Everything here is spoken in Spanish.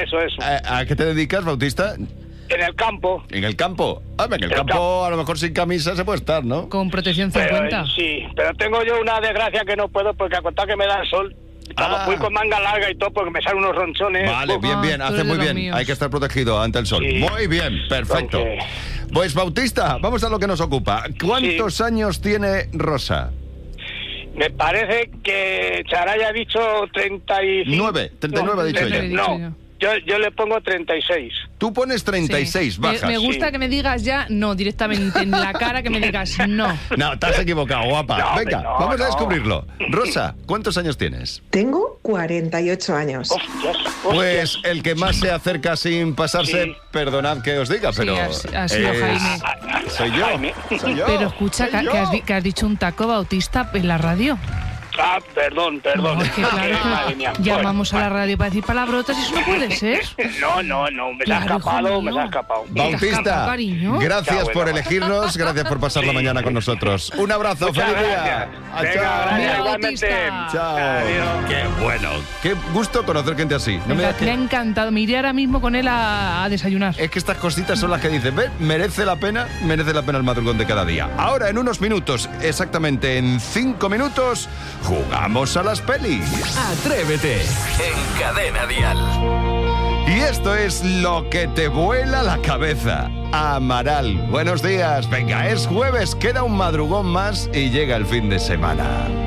eso. ¿A qué te dedicas, Bautista? En el campo. ¿En el campo? En el campo a lo mejor sin camisa se puede estar, ¿no? Con protección 50. Sí, pero tengo yo una desgracia que no puedo porque a contar que me da el sol. Fui con manga larga y todo porque me salen unos ronchones. Vale, bien, hace muy bien. Hay que estar protegido ante el sol. Sí. Muy bien, perfecto. Okay. Pues Bautista, vamos a lo que nos ocupa. ¿Cuántos años tiene Rosa? Me parece que Charaya ha dicho 35. 39 ha dicho ella. No, yo le pongo 36. Tú pones 36, bajas. Me gusta que me digas ya no, directamente en la cara que me digas no. No, te has equivocado, guapa. No, venga, no, vamos a no. descubrirlo. Rosa, ¿cuántos años tienes? Tengo 48 años. Hostias. Pues el que más se acerca sin pasarse, Sí. perdonad que os diga, pero... ha sido Jaime. Soy yo. Pero escucha, soy yo. que has dicho un taco, Bautista, en la radio. Perdón. No, es que claro, Madre mía. llamamos a la radio para decir palabrotas y eso no puede ser. No, me se ha Claro, escapado, hijo me se ha mío. escapado. ¿Te has Bautista, escapado, cariño? gracias por bueno. elegirnos, gracias por pasar la mañana con nosotros. Un abrazo, Muchas feliz gracias. día. Venga, Chao. gracias, Mira, igualmente. Bautista. Chao. Adiós. Qué bueno, qué gusto conocer gente así. No me Me digas ha que- encantado. Me iré ahora mismo con él a desayunar. Es que estas cositas son las que dices, ¿ves? Merece la pena el madrugón de cada día. Ahora, en unos minutos, exactamente en 5 minutos, jugamos a las pelis. Atrévete en Cadena Dial. Y esto es lo que te vuela la cabeza. Amaral, buenos días. Venga, es jueves, queda un madrugón más y llega el fin de semana.